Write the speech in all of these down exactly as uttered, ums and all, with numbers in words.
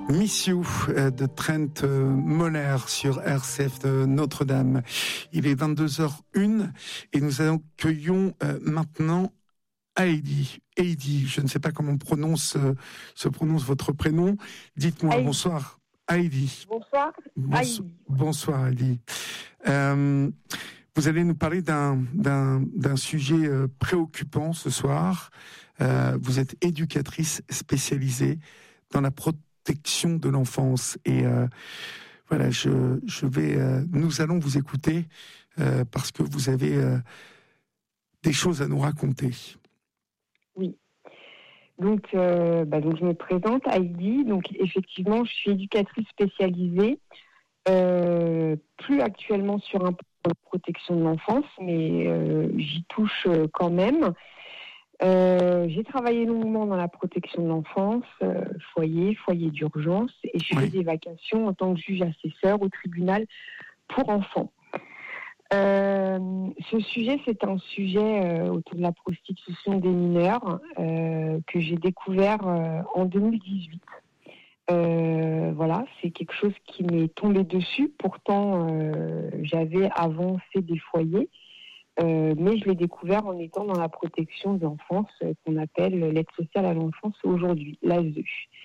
Miss You de Trent Moller sur R C F de Notre-Dame. Il est vingt-deux heures une et nous accueillons maintenant Heidi. Heidi, je ne sais pas comment on prononce, se prononce votre prénom. Dites-moi, Heidi. Bonsoir. Heidi. Bonsoir. Bonso- Heidi. Bonsoir Heidi. Euh, vous allez nous parler d'un, d'un, d'un sujet euh, préoccupant ce soir. Euh, vous êtes éducatrice spécialisée dans la protection de l'enfance et euh, voilà, je, je vais, euh, nous allons vous écouter euh, parce que vous avez euh, des choses à nous raconter. Oui. Donc, euh, bah donc je me présente, Heidi. Donc, effectivement, je suis éducatrice spécialisée, euh, plus actuellement sur un peu de protection de l'enfance, mais euh, j'y touche euh, quand même. Euh, j'ai travaillé longuement dans la protection de l'enfance, euh, foyer, foyer d'urgence, et je fais Oui. des vacations en tant que juge assesseur au tribunal pour enfants. Euh, ce sujet, c'est un sujet euh, autour de la prostitution des mineurs euh, que j'ai découvert euh, en deux mille dix-huit. Euh, voilà, c'est quelque chose qui m'est tombé dessus. Pourtant, euh, j'avais avant fait des foyers, euh, mais je l'ai découvert en étant dans la protection de l'enfance euh, qu'on appelle l'aide sociale à l'enfance aujourd'hui, l'A S E.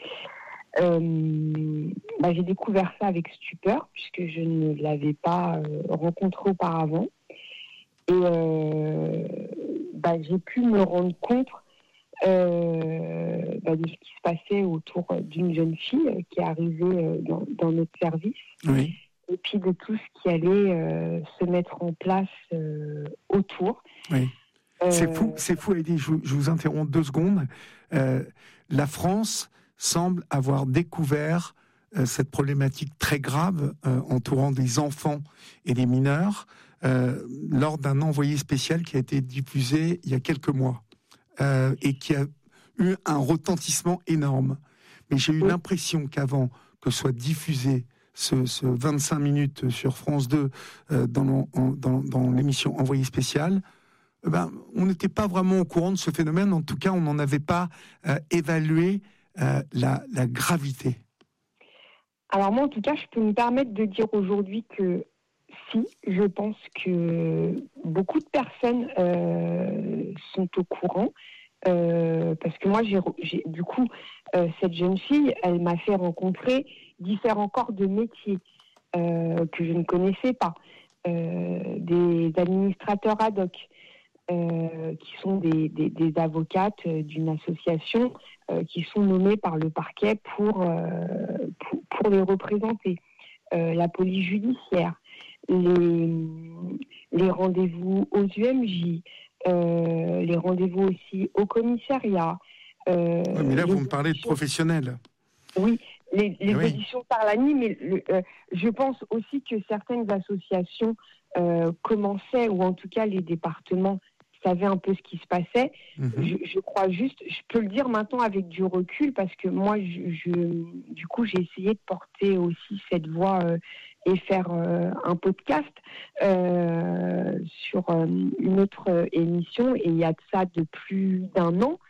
Euh, bah, j'ai découvert ça avec stupeur puisque je ne l'avais pas euh, rencontré auparavant et euh, bah, j'ai pu me rendre compte euh, bah, de ce qui se passait autour d'une jeune fille qui est arrivée euh, dans, dans notre service, Oui. et puis de tout ce qui allait euh, se mettre en place euh, autour. Oui. Euh, C'est fou, c'est fou, Heidi, je, vous- je vous interromps deux secondes. Euh, la France semble avoir découvert euh, cette problématique très grave euh, entourant des enfants et des mineurs euh, lors d'un envoyé spécial qui a été diffusé il y a quelques mois euh, et qui a eu un retentissement énorme. Mais j'ai eu Oui. l'impression qu'avant que soit diffusé ce, ce vingt-cinq minutes sur France deux euh, dans, l'en- en- dans, dans l'émission Envoyé spécial, eh ben, on n'était pas vraiment au courant de ce phénomène. En tout cas, on n'en avait pas euh, évalué euh, la, la gravité. Alors moi, en tout cas, je peux me permettre de dire aujourd'hui que si, je pense que beaucoup de personnes euh, sont au courant, euh, parce que moi, j'ai, j'ai du coup, euh, cette jeune fille, elle m'a fait rencontrer différents corps de métiers euh, que je ne connaissais pas, euh, des administrateurs ad hoc, euh, qui sont des, des, des avocates d'une association euh, qui sont nommées par le parquet pour, euh, pour, pour les représenter, euh, la police judiciaire, les, les rendez-vous aux U M J, euh, les rendez-vous aussi au commissariat. Euh, Oui, mais là, les vous me parlez de auditions- professionnels. Oui, les, les Oui. auditions par la nuit, mais le, euh, je pense aussi que certaines associations euh, commençaient, ou en tout cas les départements savaient un peu ce qui se passait. Mhm. Je, je crois juste, je peux le dire maintenant avec du recul, parce que moi, je, je, du coup, j'ai essayé de porter aussi cette voix euh, et faire euh, un podcast euh, sur euh, une autre euh, émission, et il y a de ça de plus d'un an.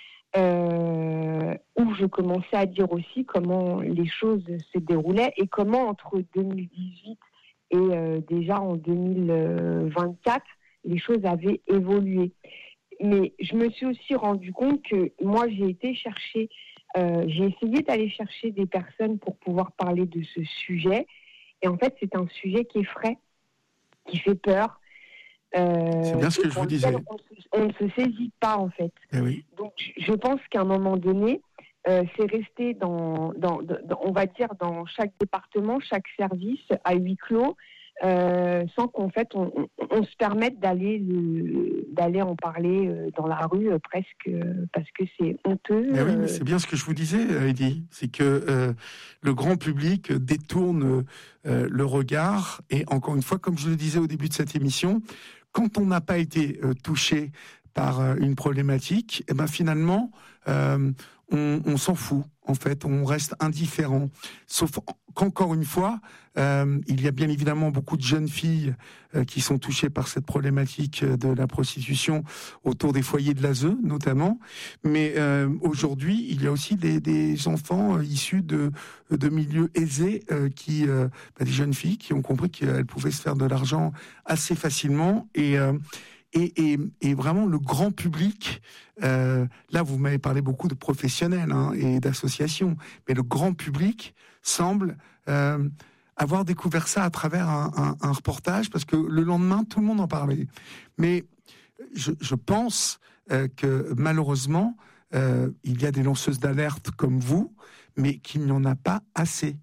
Euh, où je commençais à dire aussi comment les choses se déroulaient et comment entre deux mille dix-huit et euh, déjà en deux mille vingt-quatre, les choses avaient évolué. Mais je me suis aussi rendu compte que moi, j'ai été chercher, euh, j'ai essayé d'aller chercher des personnes pour pouvoir parler de ce sujet. Et en fait, c'est un sujet qui effraie, qui fait peur. Euh, C'est bien ce que et je pour vous lequel disais. On, se- on ne se saisit pas, en fait. Eh oui. Donc, je pense qu'à un moment donné, euh, c'est resté dans, dans, dans, on va dire, dans chaque département, chaque service, à huis clos, euh, sans qu'en fait, on, on, on se permette d'aller, le, d'aller en parler euh, dans la rue, euh, presque, euh, parce que c'est honteux. Eh oui, mais euh, c'est bien ce que je vous disais, Heidi. C'est que euh, le grand public détourne euh, le regard. Et encore une fois, comme je le disais au début de cette émission, quand on n'a pas été euh, touché par euh, une problématique, eh ben finalement, euh, on, on s'en fout, en fait, on reste indifférent. Sauf qu'encore une fois, euh, il y a bien évidemment beaucoup de jeunes filles euh, qui sont touchées par cette problématique de la prostitution autour des foyers de l'A S E, notamment. Mais euh, aujourd'hui, il y a aussi des, des enfants euh, issus de, de milieux aisés, euh, qui, euh, bah, des jeunes filles qui ont compris qu'elles pouvaient se faire de l'argent assez facilement. Et euh, Et, et, et vraiment le grand public, euh, là vous m'avez parlé beaucoup de professionnels hein, et d'associations, mais le grand public semble euh, avoir découvert ça à travers un, un, un reportage, parce que le lendemain tout le monde en parlait. Mais je, je pense euh, que malheureusement euh, il y a des lanceuses d'alerte comme vous, mais qu'il n'y en a pas assez.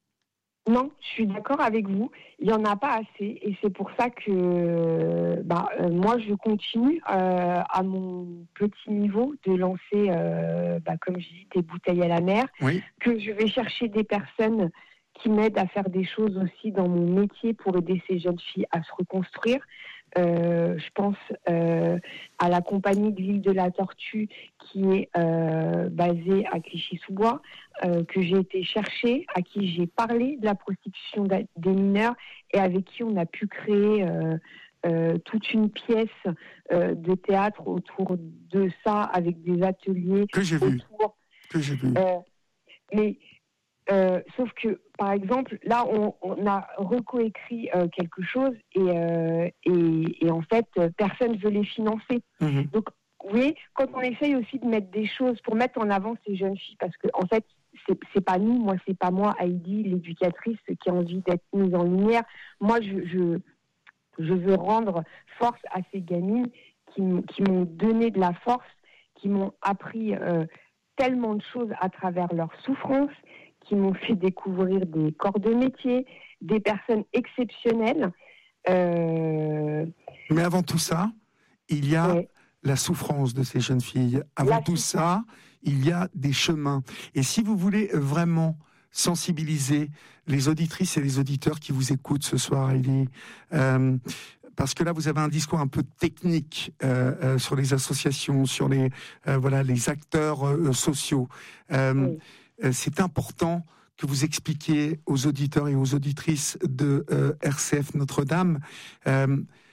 Non, je suis d'accord avec vous. Il n'y en a pas assez. Et c'est pour ça que bah, euh, moi, je continue euh, à mon petit niveau de lancer, euh, bah, comme je dis, des bouteilles à la mer. Oui. Que je vais chercher des personnes qui m'aident à faire des choses aussi dans mon métier pour aider ces jeunes filles à se reconstruire. Euh, je pense euh, à la compagnie de l'île de la Tortue qui est euh, basée à Clichy-sous-Bois, euh, que j'ai été chercher, à qui j'ai parlé de la prostitution des mineurs et avec qui on a pu créer euh, euh, toute une pièce euh, de théâtre autour de ça, avec des ateliers. Que j'ai vu. Autour, que j'ai vu. Euh, mais Euh, sauf que, par exemple, là, on, on a recoécrit euh, quelque chose et, euh, et, et en fait, euh, personne ne veut les financer. Mmh. Donc, vous voyez, quand on essaye aussi de mettre des choses pour mettre en avant ces jeunes filles, parce que en fait, c'est, c'est pas nous, moi, c'est pas moi, Heidi, l'éducatrice, qui a envie d'être mise en lumière. Moi, je, je, je veux rendre force à ces gamines qui, qui m'ont donné de la force, qui m'ont appris euh, tellement de choses à travers leur souffrance, qui m'ont fait découvrir des corps de métier, des personnes exceptionnelles. Euh... Mais avant tout ça, il y a ouais. la souffrance de ces jeunes filles. Avant la tout souffrance. ça, il y a des chemins. Et si vous voulez vraiment sensibiliser les auditrices et les auditeurs qui vous écoutent ce soir, Heidi, euh, parce que là, vous avez un discours un peu technique euh, euh, sur les associations, sur les, euh, voilà, les acteurs euh, sociaux. Euh, oui. C'est important que vous expliquiez aux auditeurs et aux auditrices de euh, R C F Notre-Dame euh,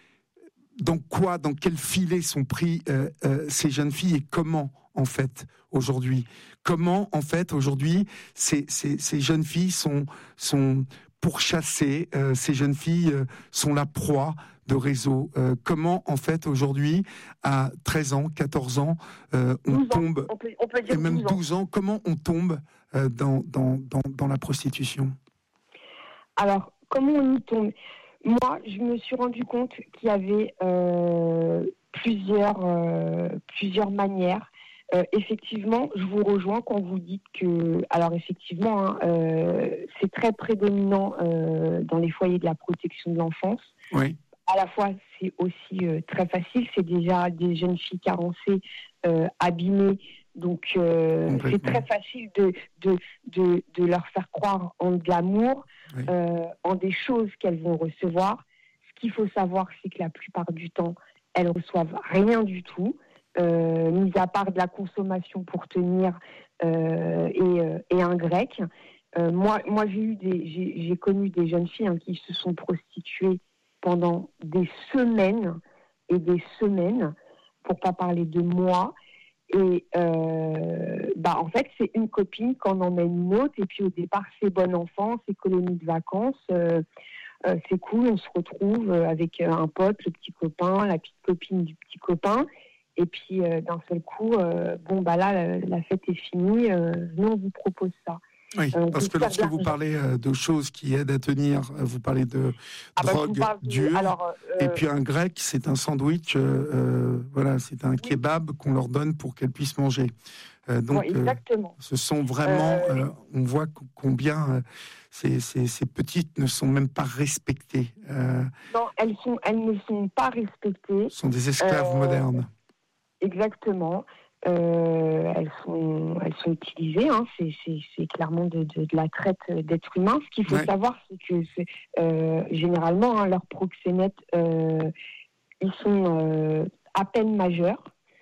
dans quoi, dans quel filet sont pris euh, euh, ces jeunes filles et comment, en fait, aujourd'hui. Comment, en fait, aujourd'hui, ces, ces, ces jeunes filles sont, sont pourchassées, euh, ces jeunes filles euh, sont la proie de réseaux. Euh, comment, en fait, aujourd'hui, à treize ans, quatorze ans, euh, on tombe, on peut, on peut dire et même douze ans, comment on tombe euh, dans, dans, dans, dans la prostitution? Alors, comment on y tombe? Moi, je me suis rendu compte qu'il y avait euh, plusieurs, euh, plusieurs manières. Euh, effectivement, je vous rejoins quand vous dites que, alors effectivement, hein, euh, c'est très prédominant euh, dans les foyers de la protection de l'enfance. Oui. À la fois, c'est aussi euh, très facile. C'est déjà des jeunes filles carencées, euh, abîmées. Donc, euh, c'est très facile de, de, de, de leur faire croire en de l'amour, oui. euh, en des choses qu'elles vont recevoir. Ce qu'il faut savoir, c'est que la plupart du temps, elles reçoivent rien du tout, euh, mis à part de la consommation pour tenir euh, et, euh, et un grec. Euh, moi, moi j'ai, eu des, j'ai, j'ai connu des jeunes filles hein, qui se sont prostituées pendant des semaines et des semaines, pour pas parler de mois. Et euh, bah en fait, c'est une copine qu'on emmène une autre. Et puis au départ, c'est bon enfant, c'est colonie de vacances, euh, euh, c'est cool, on se retrouve avec un pote, le petit copain, la petite copine du petit copain. Et puis euh, d'un seul coup, euh, bon bah là, la, la fête est finie. Euh, nous, on vous propose ça. Oui, euh, parce que lorsque vous parlez euh, de choses qui aident à tenir, vous parlez de ah drogue bah, dure, de, alors, euh, et puis un grec, c'est un sandwich, euh, voilà, c'est un oui. kebab qu'on leur donne pour qu'elles puissent manger. Euh, donc, ouais, exactement. Euh, ce sont vraiment, euh, on voit combien euh, ces, ces, ces petites ne sont même pas respectées. Euh, non, elles, sont, elles ne sont pas respectées. Ce sont des esclaves modernes. Exactement. Euh, elles sont, elles sont utilisées. Hein. C'est, c'est, c'est clairement de, de, de la traite d'êtres humains. Ce qu'il faut ouais. savoir, c'est que c'est, euh, généralement, hein, leurs proxénètes, euh, ils sont euh, à peine majeurs.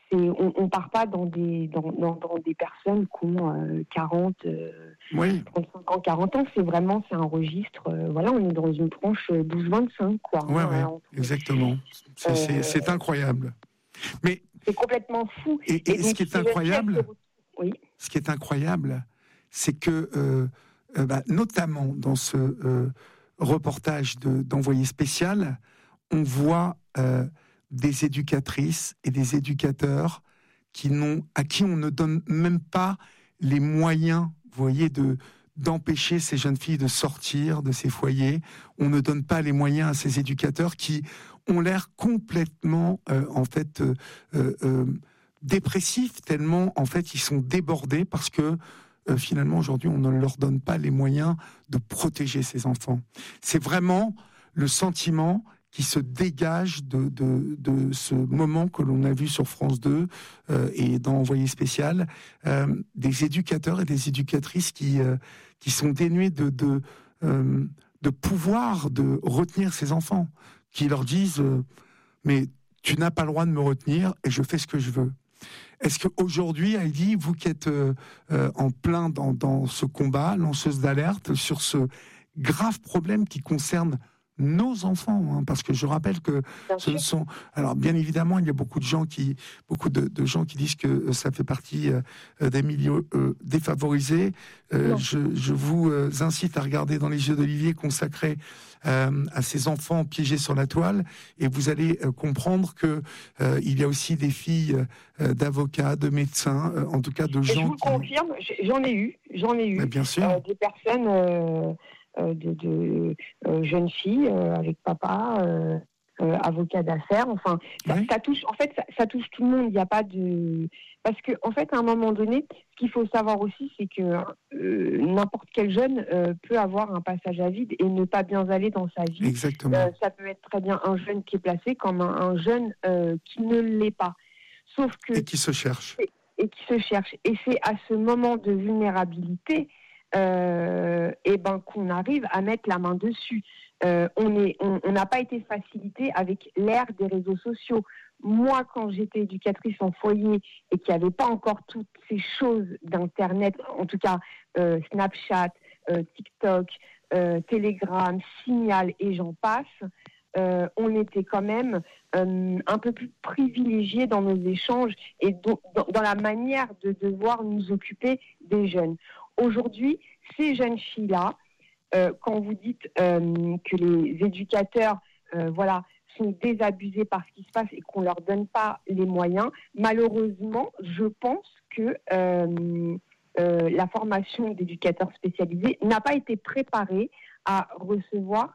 c'est, on, on part pas dans des dans, dans, dans des personnes qui ont euh, quarante, euh, oui. trente-cinq ans, quarante ans. C'est vraiment c'est un registre. Euh, voilà, on est dans une tranche douze vingt-cinq, quoi. Ouais, hein, ouais, entre, exactement. C'est, euh, c'est, c'est incroyable. Mais c'est complètement fou. et, et, Et ce donc, qui est ces jeunes filles, elles incroyable, se- oui. ce qui est incroyable, c'est que euh, euh, bah, notamment dans ce euh, reportage de, d'Envoyé spécial, on voit euh, des éducatrices et des éducateurs qui n'ont, à qui on ne donne même pas les moyens, vous voyez, de, d'empêcher ces jeunes filles de sortir de ces foyers. On ne donne pas les moyens à ces éducateurs qui ont l'air complètement, euh, en fait, euh, euh, dépressifs, tellement, en fait, ils sont débordés parce que euh, finalement, aujourd'hui, on ne leur donne pas les moyens de protéger ces enfants. C'est vraiment le sentiment qui se dégage de, de, de ce moment que l'on a vu sur France deux euh, et dans Envoyé spécial, euh, des éducateurs et des éducatrices qui, euh, qui sont dénués de, de, euh, de pouvoir de retenir ces enfants, qui leur disent euh, « mais tu n'as pas le droit de me retenir et je fais ce que je veux ». Est-ce qu'aujourd'hui, Heidi, vous qui êtes euh, euh, en plein dans, dans ce combat, lanceuse d'alerte, sur ce grave problème qui concerne nos enfants, hein, parce que je rappelle que Bien ce ne sûr. sont... Alors, bien évidemment, il y a beaucoup de gens qui, beaucoup de, de gens qui disent que ça fait partie euh, des milieux euh, défavorisés. Euh, je, je vous euh, incite à regarder Dans les yeux d'Olivier, consacré euh, à ces enfants piégés sur la toile, et vous allez euh, comprendre que euh, il y a aussi des filles euh, d'avocats, de médecins, euh, en tout cas de Et je gens vous le qui... confirme, j'ai- j'en ai eu, j'en ai eu Mais bien sûr. euh, des personnes, euh, euh, de, de euh, jeunes filles euh, avec papa, euh, euh, avocat d'affaires. Enfin, ça, Oui. ça touche. En fait, ça, ça touche tout le monde. Il n'y a pas de parce que en fait, à un moment donné, ce qu'il faut savoir aussi, c'est que euh, n'importe quel jeune euh, peut avoir un passage à vide et ne pas bien aller dans sa vie. Exactement. Euh, ça peut être très bien un jeune qui est placé comme un, un jeune euh, qui ne l'est pas. Sauf que Et qui se cherchent. et qui se cherche. Et c'est à ce moment de vulnérabilité euh, et ben, qu'on arrive à mettre la main dessus. Euh, on est, on on n'a pas été facilité avec l'ère des réseaux sociaux. Moi, quand j'étais éducatrice en foyer et qu'il n'y avait pas encore toutes ces choses d'Internet, en tout cas euh, Snapchat, euh, TikTok, euh, Telegram, Signal et j'en passe, euh, on était quand même euh, un peu plus privilégiés dans nos échanges et do- dans, dans la manière de devoir nous occuper des jeunes. Aujourd'hui, ces jeunes filles-là, euh, quand vous dites euh, que les éducateurs, euh, voilà, sont désabusés par ce qui se passe et qu'on leur donne pas les moyens, malheureusement, je pense que euh, euh, la formation d'éducateurs spécialisés n'a pas été préparée à recevoir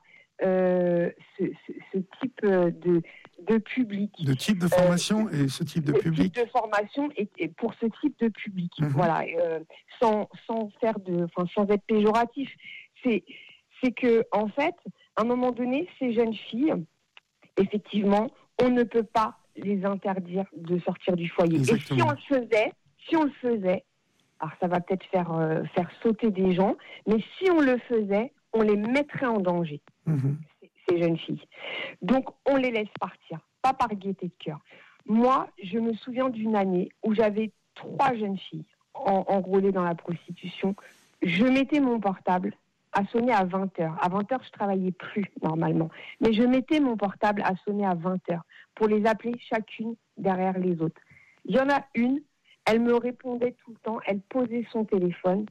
euh, ce, ce, ce type de, de public. De type de formation euh, et ce type de public. Type de formation et, et pour ce type de public, Mm-hmm. voilà, euh, sans, sans faire de, enfin, sans être péjoratif. C'est, c'est que en fait, à un moment donné, ces jeunes filles, effectivement, on ne peut pas les interdire de sortir du foyer. Exactement. Et si on le faisait, si on le faisait, alors ça va peut-être faire euh, faire sauter des gens, mais si on le faisait, on les mettrait en danger, Mm-hmm. ces, ces jeunes filles. Donc on les laisse partir, pas par gaieté de cœur. Moi, je me souviens d'une année où j'avais trois jeunes filles en, enrôlées dans la prostitution. Je mettais mon portable à sonner à vingt heures. À vingt heures, je travaillais plus normalement. Mais je mettais mon portable à sonner à vingt heures pour les appeler chacune derrière les autres. Il y en a une, elle me répondait tout le temps, elle posait son téléphone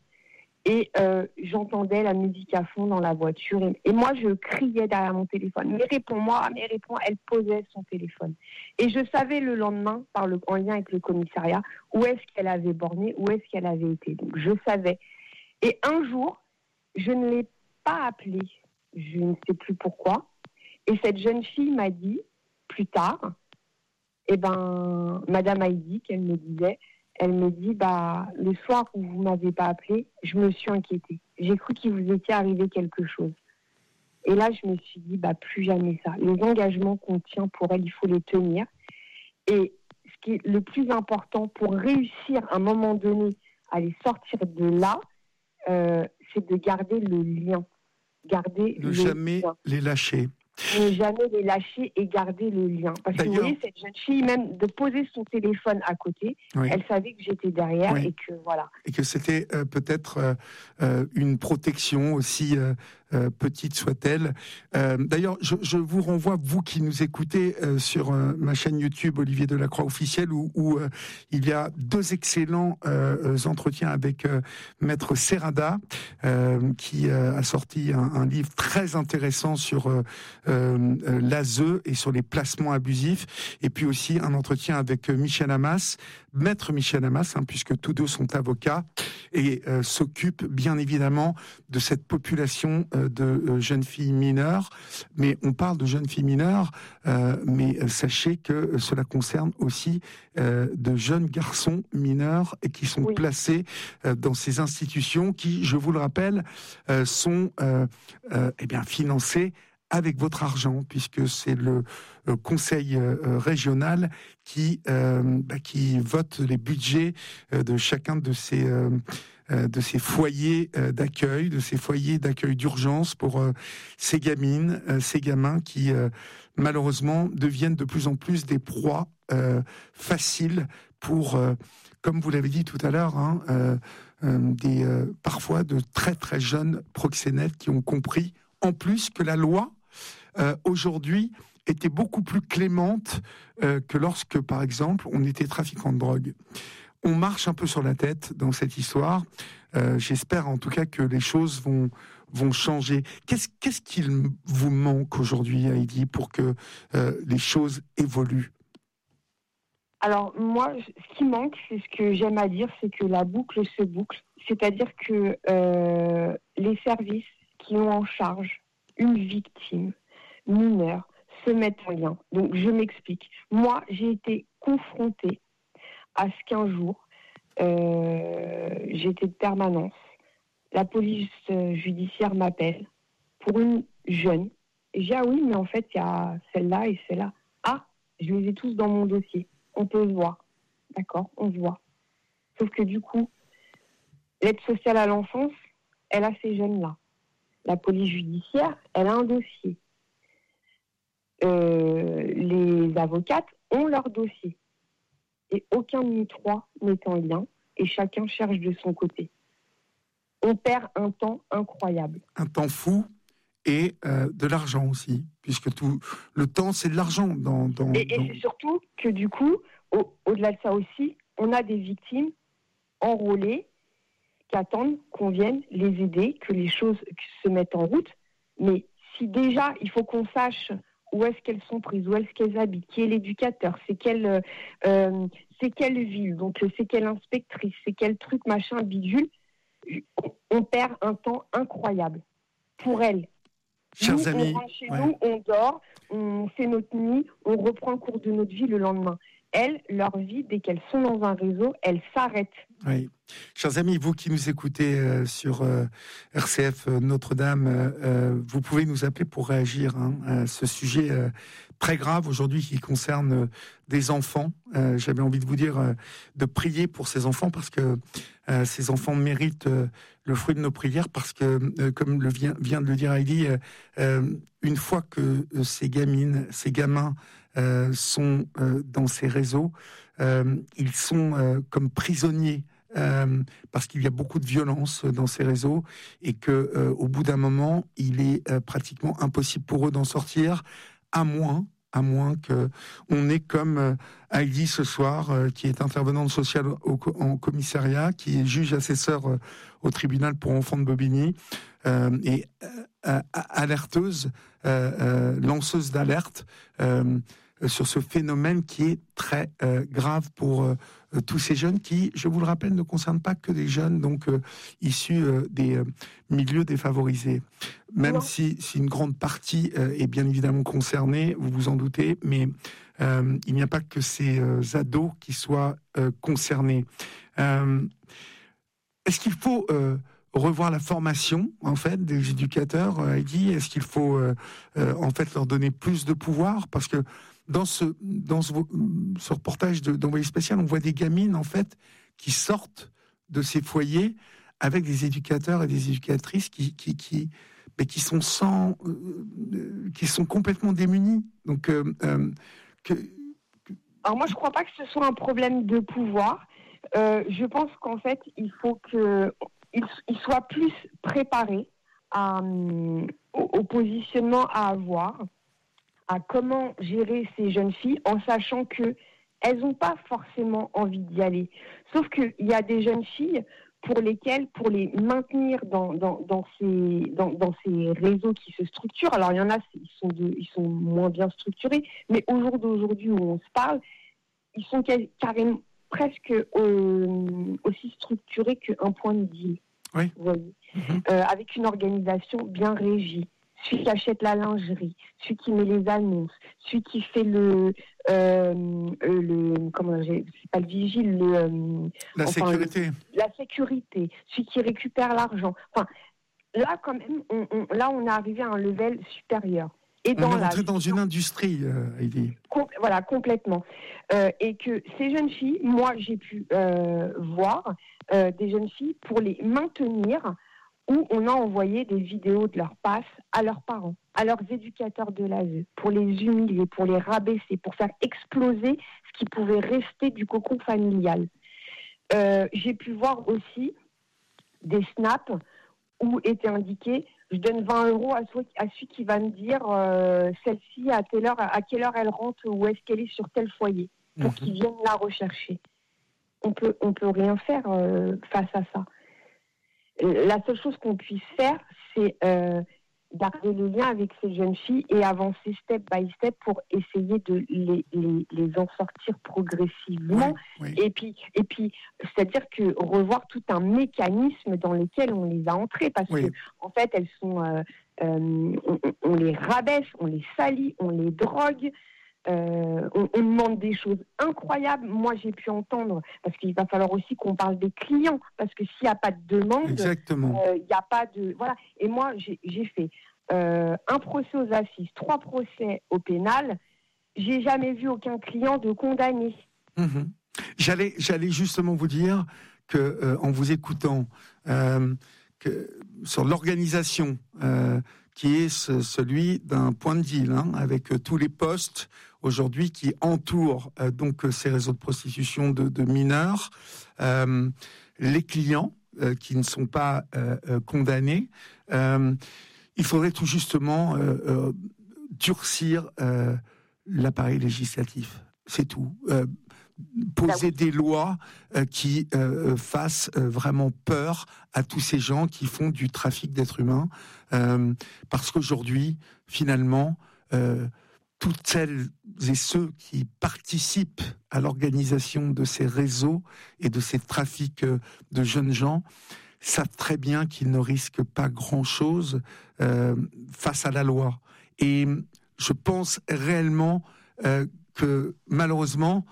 et euh, j'entendais la musique à fond dans la voiture. Et, et moi, je criais derrière mon téléphone. Mais réponds-moi, mais réponds. Elle posait son téléphone. Et je savais le lendemain, par le, en lien avec le commissariat, où est-ce qu'elle avait borné, où est-ce qu'elle avait été. Donc, je savais. Et un jour, je ne l'ai pas appelée. Je ne sais plus pourquoi. Et cette jeune fille m'a dit, plus tard, eh ben, Madame Heidi, qu'elle me disait, elle me dit, bah, le soir où vous ne m'avez pas appelé, je me suis inquiétée. J'ai cru qu'il vous était arrivé quelque chose. Et là, je me suis dit, bah, plus jamais ça. Les engagements qu'on tient pour elle, il faut les tenir. Et ce qui est le plus important pour réussir à un moment donné à les sortir de là, euh, c'est de garder le lien. Garder Ne le jamais lien. les lâcher. ne jamais les lâcher et garder le lien. Parce que vous voyez, cette jeune fille, même de poser son téléphone à côté, oui. elle savait que j'étais derrière oui. et que voilà. Et que c'était euh, peut-être euh, euh, une protection aussi euh, euh, petite soit-elle. Euh, d'ailleurs, je, je vous renvoie, vous qui nous écoutez euh, sur euh, ma chaîne YouTube Olivier Delacroix officielle, où, où euh, il y a deux excellents euh, entretiens avec euh, Maître Serrada, euh, qui euh, a sorti un, un livre très intéressant sur euh, euh, l'A S E et sur les placements abusifs, et puis aussi un entretien avec euh, Michel Hamas, Maître Michel Hamas, hein, puisque tous deux sont avocats et euh, s'occupent bien évidemment de cette population euh, de euh, jeunes filles mineures. Mais on parle de jeunes filles mineures, euh, mais sachez que cela concerne aussi euh, de jeunes garçons mineurs et qui sont oui. placés euh, dans ces institutions qui, je vous le rappelle, euh, sont euh, euh, eh bien financées avec votre argent, puisque c'est le euh, conseil euh, régional qui euh, bah, qui vote les budgets euh, de chacun de ces euh, euh, de ces foyers euh, d'accueil, de ces foyers d'accueil d'urgence pour euh, ces gamines, euh, ces gamins qui euh, malheureusement deviennent de plus en plus des proies euh, faciles pour, euh, comme vous l'avez dit tout à l'heure, hein, euh, euh, des euh, parfois de très très jeunes proxénètes qui ont compris en plus que la loi Euh, aujourd'hui était beaucoup plus clémente euh, que lorsque, par exemple, on était trafiquant de drogue. On marche un peu sur la tête dans cette histoire. Euh, j'espère en tout cas que les choses vont vont changer. Qu'est-ce qu'est-ce qu'il vous manque aujourd'hui, Heidi, pour que euh, les choses évoluent? Alors moi, ce qui manque, c'est ce que j'aime à dire, c'est que la boucle se boucle. C'est-à-dire que euh, les services qui ont en charge une victime mineurs se mettent en lien. Donc, je m'explique. Moi, j'ai été confrontée à ce qu'un jour, euh, j'étais de permanence. La police judiciaire m'appelle pour une jeune. Et j'ai dit, ah oui, mais en fait, il y a celle-là et celle-là. Ah, je les ai tous dans mon dossier. On peut se voir. D'accord, on se voit. Sauf que du coup, l'aide sociale à l'enfance, elle a ces jeunes-là. La police judiciaire, elle a un dossier. Euh, les avocates ont leur dossier. Et aucun de nous trois n'est en lien et chacun cherche de son côté. On perd un temps incroyable. Un temps fou et euh, de l'argent aussi, puisque tout le temps, c'est de l'argent. Dans, dans, et, et dans... c'est surtout que du coup, au, au-delà de ça aussi, on a des victimes enrôlées qui attendent qu'on vienne les aider, que les choses se mettent en route. Mais si déjà, il faut qu'on sache où est-ce qu'elles sont prises, où est-ce qu'elles habitent, qui est l'éducateur, c'est quelle, euh, c'est quelle ville, donc c'est quelle inspectrice, c'est quel truc, machin, bidule, on, on perd un temps incroyable pour elles. Chers nous, amis, on rentre chez ouais. nous, on dort, on fait notre nuit, on reprend le cours de notre vie le lendemain. Elles, leur vie, dès qu'elles sont dans un réseau, elles s'arrêtent. Oui. Chers amis, vous qui nous écoutez euh, sur euh, R C F euh, Notre-Dame, euh, vous pouvez nous appeler pour réagir hein, à ce sujet euh, très grave aujourd'hui qui concerne euh, des enfants. Euh, j'avais envie de vous dire euh, de prier pour ces enfants parce que euh, ces enfants méritent euh, le fruit de nos prières parce que, euh, comme le vient, vient de le dire Heidi, euh, euh, une fois que euh, ces gamines, ces gamins euh, sont euh, dans ces réseaux, euh, ils sont euh, comme prisonniers. Euh, parce qu'il y a beaucoup de violence dans ces réseaux et que euh, au bout d'un moment, il est euh, pratiquement impossible pour eux d'en sortir, à moins, à moins que on ait comme euh, Heidi ce soir, euh, qui est intervenante sociale au, en commissariat, qui est juge assesseur euh, au tribunal pour enfants de Bobigny euh, et euh, alerteuse, euh, euh, lanceuse d'alerte. Euh, sur ce phénomène qui est très euh, grave pour euh, tous ces jeunes qui, je vous le rappelle, ne concernent pas que des jeunes donc euh, issus euh, des euh, milieux défavorisés. Même non. si, si une grande partie euh, est bien évidemment concernée, vous vous en doutez, mais euh, il n'y a pas que ces euh, ados qui soient euh, concernés. Euh, est-ce qu'il faut euh, revoir la formation en fait des éducateurs, Heidi? Est-ce qu'il faut euh, euh, en fait leur donner plus de pouvoir? Parce que dans ce dans ce, ce reportage de, d'Envoyé spécial, on voit des gamines en fait qui sortent de ces foyers avec des éducateurs et des éducatrices qui qui qui, mais qui sont sans, euh, qui sont complètement démunis. Donc, euh, euh, que... Alors moi, je ne crois pas que ce soit un problème de pouvoir. Euh, je pense qu'en fait, il faut qu'ils ils soient plus préparés à, euh, au, au positionnement à avoir, à comment gérer ces jeunes filles, en sachant qu'elles n'ont pas forcément envie d'y aller. Sauf qu'il y a des jeunes filles pour lesquelles, pour les maintenir dans, dans, dans, ces, dans, dans ces réseaux qui se structurent, alors il y en a, ils sont, de, ils sont moins bien structurés, mais au jour d'aujourd'hui où on se parle, ils sont carrément presque euh, aussi structurés qu'un point de deal. Oui. Vous voyez, mm-hmm. euh, avec une organisation bien régie. Celui qui achète la lingerie, celui qui met les annonces, celui qui fait le, euh, le comment c'est pas le vigile, le, euh, la enfin, sécurité, le, la sécurité, celui qui récupère l'argent. Enfin, là quand même, on, on, là on est arrivé à un level supérieur. Et on dans est rentré la... dans une industrie, euh, Heidi. Com- voilà, complètement. Euh, et que ces jeunes filles, moi j'ai pu euh, voir euh, des jeunes filles pour les maintenir, où on a envoyé des vidéos de leurs passes à leurs parents, à leurs éducateurs de l'A S E, pour les humilier, pour les rabaisser, pour faire exploser ce qui pouvait rester du cocon familial. Euh, j'ai pu voir aussi des snaps où était indiqué « je donne vingt euros à celui, à celui qui va me dire euh, celle-ci à telle heure, à quelle heure elle rentre ou est-ce qu'elle est sur tel foyer pour mmh. qu'il vienne la rechercher ». On peut, on peut rien faire euh, face à ça. La seule chose qu'on puisse faire, c'est euh, garder le lien avec ces jeunes filles et avancer step by step pour essayer de les, les, les en sortir progressivement. Oui, oui. Et puis, et puis, c'est-à-dire que revoir tout un mécanisme dans lequel on les a entrées, parce oui. que en fait, elles sont, euh, euh, on, on les rabaisse, on les salit, on les drogue. Euh, on, on demande des choses incroyables. Moi, j'ai pu entendre, parce qu'il va falloir aussi qu'on parle des clients, parce que s'il n'y a pas de demande, exactement, il n'y a pas de... Voilà. Et moi, j'ai, j'ai fait euh, un procès aux assises, trois procès au pénal. J'ai jamais vu aucun client de condamné. Mmh. J'allais, j'allais justement vous dire que, euh, en vous écoutant, euh, que sur l'organisation, euh, qui est ce, celui d'un point de deal, hein, avec euh, tous les postes aujourd'hui qui entourent euh, donc ces réseaux de prostitution de, de mineurs, euh, les clients euh, qui ne sont pas euh, euh, condamnés. Euh, il faudrait tout justement euh, euh, durcir euh, l'appareil législatif. C'est tout. Euh, poser des lois euh, qui euh, fassent euh, vraiment peur à tous ces gens qui font du trafic d'êtres humains, euh, parce qu'aujourd'hui, finalement, euh, toutes celles et ceux qui participent à l'organisation de ces réseaux et de ces trafics euh, de jeunes gens savent très bien qu'ils ne risquent pas grand-chose euh, face à la loi. Et je pense réellement euh, que, malheureusement,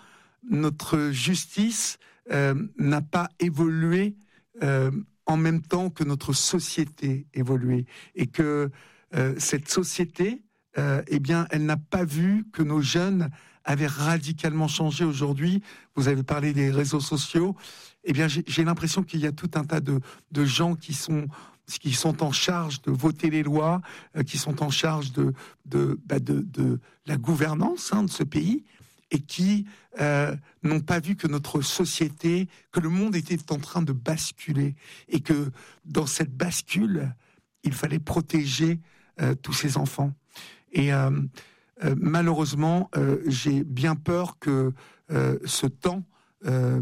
notre justice euh, n'a pas évolué euh, en même temps que notre société évoluait, et que euh, cette société, euh, eh bien, elle n'a pas vu que nos jeunes avaient radicalement changé aujourd'hui. Vous avez parlé des réseaux sociaux. Eh bien, j'ai, j'ai l'impression qu'il y a tout un tas de, de gens qui sont qui sont en charge de voter les lois, euh, qui sont en charge de de, bah de, de la gouvernance hein, de ce pays, et qui euh, n'ont pas vu que notre société, que le monde était en train de basculer, et que dans cette bascule, il fallait protéger euh, tous ces enfants. Et euh, euh, malheureusement, euh, j'ai bien peur que euh, ce temps euh,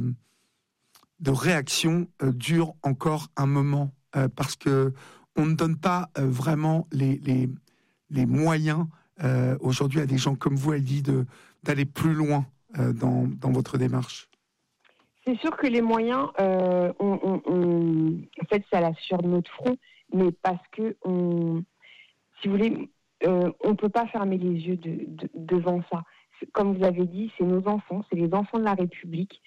de réaction euh, dure encore un moment, euh, parce que on ne donne pas euh, vraiment les, les, les moyens euh, aujourd'hui à des gens comme vous, Heidi, de d'aller plus loin euh, dans, dans votre démarche. C'est sûr que les moyens, euh, on, on, on, en fait, ça là sur notre front, mais parce que, on, si vous voulez, euh, on ne peut pas fermer les yeux de, de, devant ça. Comme vous avez dit, c'est nos enfants, c'est les enfants de la République.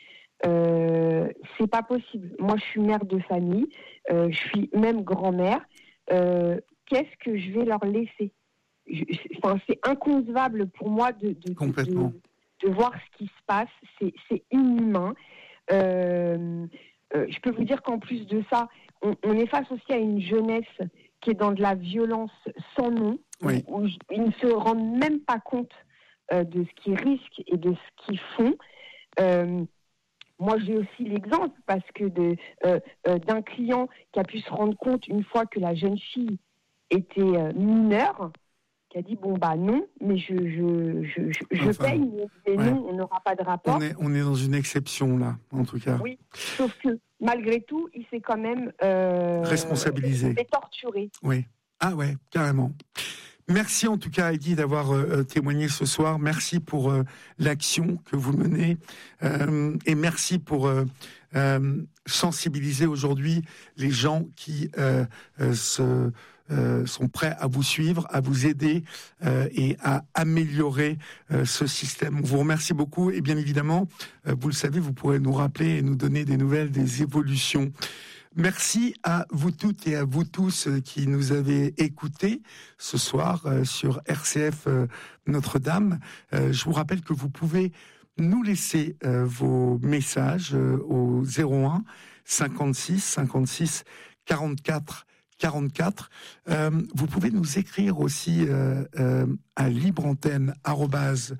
Euh, c'est pas possible. Moi, je suis mère de famille, euh, je suis même grand-mère. Euh, qu'est-ce que je vais leur laisser ? Je, enfin, c'est inconcevable pour moi de, de, Complètement. de, de voir ce qui se passe. C'est, c'est inhumain. Euh, euh, je peux vous dire qu'en plus de ça, on, on est face aussi à une jeunesse qui est dans de la violence sans nom, oui. où, où ils ne se rendent même pas compte euh, de ce qu'ils risquent et de ce qu'ils font. Euh, moi, j'ai aussi l'exemple parce que de, euh, euh, d'un client qui a pu se rendre compte une fois que la jeune fille était euh, mineure, qui a dit bon bah non, mais je je je je, je enfin, paye, mais ouais. non, on n'aura pas de rapport. On est on est dans une exception là, en tout cas. Oui, sauf que malgré tout, il s'est quand même euh, responsabilisé, il torturé. Oui, ah ouais, carrément. Merci en tout cas, Heidi, d'avoir euh, témoigné ce soir. Merci pour euh, l'action que vous menez euh, et merci pour euh, euh, sensibiliser aujourd'hui les gens qui euh, euh, se Euh, sont prêts à vous suivre, à vous aider euh, et à améliorer euh, ce système. On vous remercie beaucoup et bien évidemment, euh, vous le savez, vous pourrez nous rappeler et nous donner des nouvelles, des évolutions. Merci à vous toutes et à vous tous qui nous avez écoutés ce soir euh, sur R C F euh, Notre-Dame. Euh, je vous rappelle que vous pouvez nous laisser euh, vos messages euh, au zéro un cinquante-six cinquante-six quarante-quatre quarante-quatre. Euh, vous pouvez nous écrire aussi euh, euh, à libreantenne arobase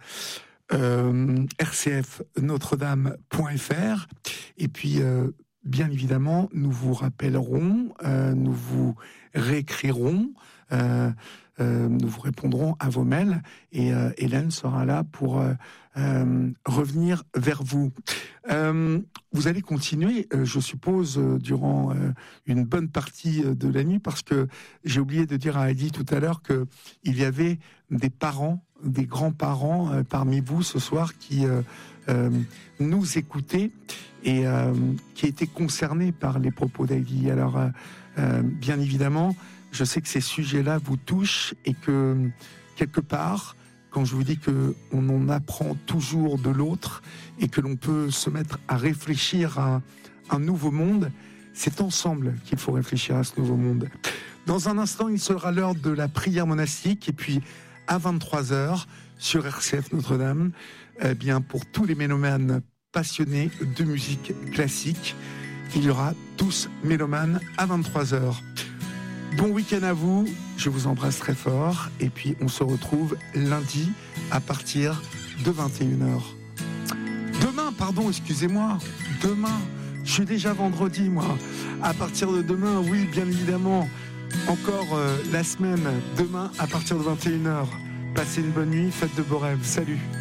euh, r c f notre dame point f r. Et puis, euh, bien évidemment, nous vous rappellerons, euh, nous vous réécrirons, euh, euh, nous vous répondrons à vos mails et euh, Hélène sera là pour euh, euh, revenir vers vous. Euh, vous allez continuer, euh, je suppose, euh, durant euh, une bonne partie de la nuit, parce que j'ai oublié de dire à Heidi tout à l'heure que il y avait des parents, des grands-parents euh, parmi vous ce soir qui euh, euh, nous écoutaient et euh, qui étaient concernés par les propos d'Heidi. Alors, euh, euh, bien évidemment, je sais que ces sujets-là vous touchent et que, quelque part, quand je vous dis qu'on en apprend toujours de l'autre et que l'on peut se mettre à réfléchir à un nouveau monde, c'est ensemble qu'il faut réfléchir à ce nouveau monde. Dans un instant, il sera l'heure de la prière monastique et puis à vingt-trois heures sur R C F Notre-Dame, eh bien, pour tous les mélomanes passionnés de musique classique, il y aura tous mélomanes à vingt-trois heures. Bon week-end à vous, je vous embrasse très fort et puis on se retrouve lundi à partir de vingt et une heures. Demain, pardon, excusez-moi, demain, je suis déjà vendredi moi. À partir de demain, oui, bien évidemment, encore euh, la semaine, demain à partir de vingt et une heures. Passez une bonne nuit, faites de beaux rêves, salut.